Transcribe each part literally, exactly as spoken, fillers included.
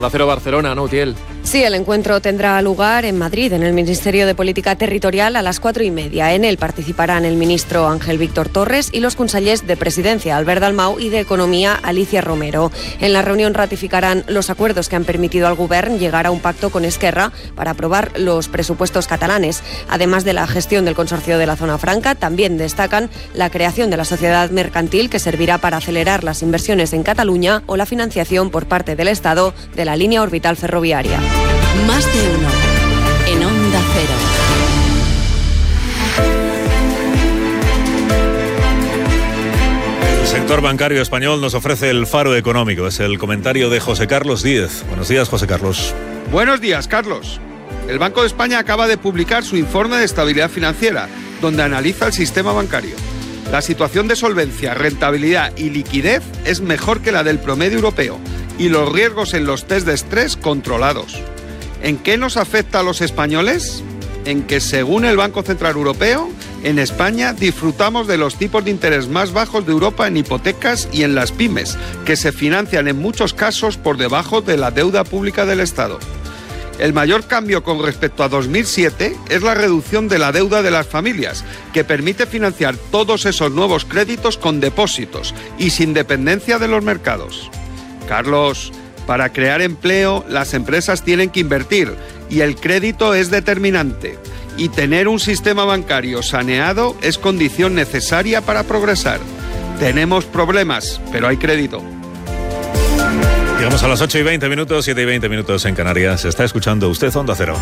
Cero Barcelona, ¿no, Utiel? Sí, el encuentro tendrá lugar en Madrid, en el Ministerio de Política Territorial, a las cuatro y media. En él participarán el ministro Ángel Víctor Torres y los consellers de Presidencia, Albert Dalmau, y de Economía, Alicia Romero. En la reunión ratificarán los acuerdos que han permitido al Govern llegar a un pacto con Esquerra para aprobar los presupuestos catalanes. Además de la gestión del consorcio de la Zona Franca, también destacan la creación de la sociedad mercantil, que servirá para acelerar las inversiones en Cataluña, o la financiación por parte del Estado de la línea orbital ferroviaria. Más de uno en Onda Cero. El sector bancario español nos ofrece el faro económico. Es el comentario de José Carlos Díez. Buenos días, José Carlos. Buenos días, Carlos. El Banco de España acaba de publicar su informe de estabilidad financiera, donde analiza el sistema bancario. La situación de solvencia, rentabilidad y liquidez es mejor que la del promedio europeo, y los riesgos en los test de estrés controlados. ¿En qué nos afecta a los españoles? En que, según el Banco Central Europeo, en España disfrutamos de los tipos de interés más bajos de Europa en hipotecas y en las pymes, que se financian en muchos casos por debajo de la deuda pública del Estado. El mayor cambio con respecto a dos mil siete es la reducción de la deuda de las familias, que permite financiar todos esos nuevos créditos con depósitos y sin dependencia de los mercados. Carlos, para crear empleo, las empresas tienen que invertir y el crédito es determinante. Y tener un sistema bancario saneado es condición necesaria para progresar. Tenemos problemas, pero hay crédito. Llegamos a las ocho y veinte minutos, siete y veinte minutos en Canarias. Está escuchando usted Onda Cero.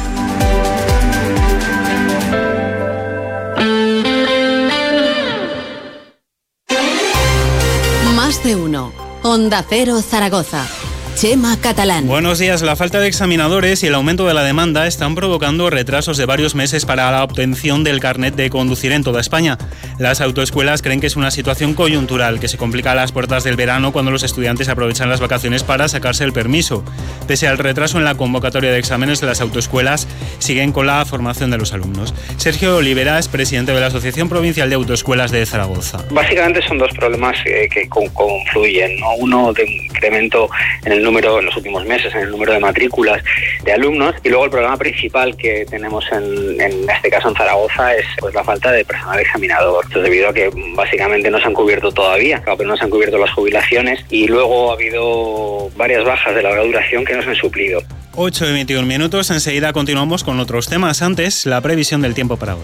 Más de uno. Onda Cero Zaragoza. Chema Catalán. Buenos días. La falta de examinadores y el aumento de la demanda están provocando retrasos de varios meses para la obtención del carnet de conducir en toda España. Las autoescuelas creen que es una situación coyuntural que se complica a las puertas del verano, cuando los estudiantes aprovechan las vacaciones para sacarse el permiso. Pese al retraso en la convocatoria de exámenes, las autoescuelas siguen con la formación de los alumnos. Sergio Olivera es presidente de la Asociación Provincial de Autoescuelas de Zaragoza. Básicamente son dos problemas eh, que confluyen, ¿no? Uno de un incremento en el número, en los últimos meses, en el número de matrículas de alumnos, y luego el problema principal que tenemos en, en este caso en Zaragoza es pues la falta de personal examinador. Esto es debido a que básicamente no se han cubierto todavía, pero no se han cubierto las jubilaciones, y luego ha habido varias bajas de larga duración que no se han suplido. ocho y veintiún minutos, enseguida continuamos con otros temas. Antes, la previsión del tiempo para hoy.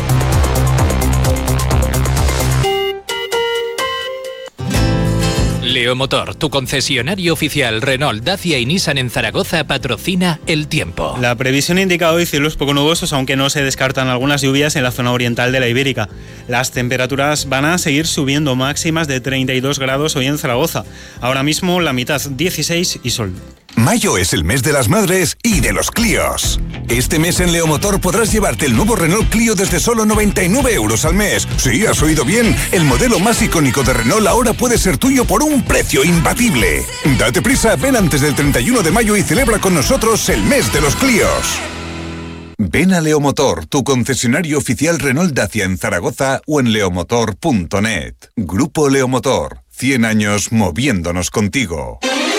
Leomotor, tu concesionario oficial Renault, Dacia y Nissan en Zaragoza, patrocina el tiempo. La previsión indica hoy cielos poco nubosos, aunque no se descartan algunas lluvias en la zona oriental de la Ibérica. Las temperaturas van a seguir subiendo, máximas de treinta y dos grados hoy en Zaragoza. Ahora mismo la mitad, dieciséis, y sol. Mayo es el mes de las madres y de los Clios. Este mes en Leomotor podrás llevarte el nuevo Renault Clio desde solo noventa y nueve euros al mes. Sí, has oído bien. El modelo más icónico de Renault ahora puede ser tuyo por un precio imbatible. Date prisa, ven antes del treinta y uno de mayo y celebra con nosotros el mes de los Clios. Ven a Leomotor, tu concesionario oficial Renault Dacia en Zaragoza o en leomotor punto net. Grupo Leomotor, cien años moviéndonos contigo.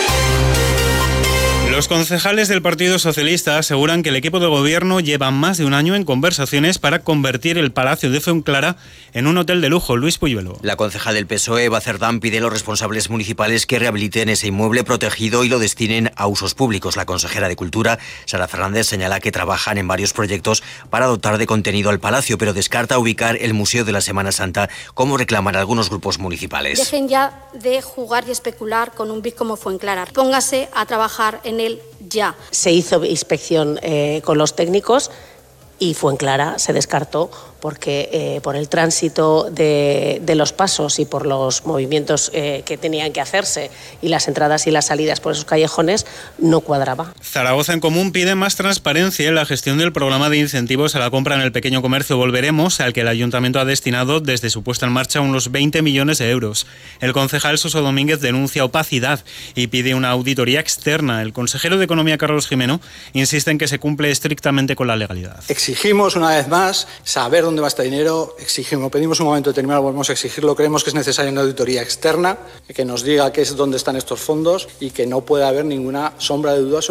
Los concejales del Partido Socialista aseguran que el equipo de gobierno lleva más de un año en conversaciones para convertir el Palacio de Fuenlabrada en un hotel de lujo. Luis Puyuelo. La concejal del P S O E, Eva Cerdán, pide a los responsables municipales que rehabiliten ese inmueble protegido y lo destinen a usos públicos. La consejera de Cultura, Sara Fernández, señala que trabajan en varios proyectos para dotar de contenido al Palacio, pero descarta ubicar el Museo de la Semana Santa, como reclaman algunos grupos municipales. Dejen ya de jugar y especular con un B I C como Fuenlabrada. Póngase a trabajar en él ya. Se hizo inspección eh, con los técnicos y Fuenlabrada se descartó porque eh, por el tránsito de, de los pasos y por los movimientos eh, que tenían que hacerse y las entradas y las salidas por esos callejones no cuadraba. Zaragoza en Común pide más transparencia en la gestión del programa de incentivos a la compra en el pequeño comercio Volveremos, al que el Ayuntamiento ha destinado desde su puesta en marcha unos veinte millones de euros. El concejal Soso Domínguez denuncia opacidad y pide una auditoría externa. El consejero de Economía, Carlos Jimeno, insiste en que se cumple estrictamente con la legalidad. Exigimos una vez más saber dónde va este dinero, exigimos, pedimos un momento determinado, volvemos a exigirlo, creemos que es necesaria una auditoría externa que nos diga qué es dónde están estos fondos y que no puede haber ninguna sombra de dudas.